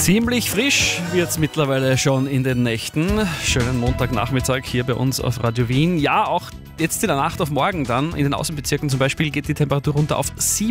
Ziemlich frisch wird es mittlerweile schon in den Nächten. Schönen Montagnachmittag hier bei uns auf Radio Wien. Ja, auch jetzt in der Nacht auf morgen dann, in den Außenbezirken zum Beispiel, geht die Temperatur runter auf 7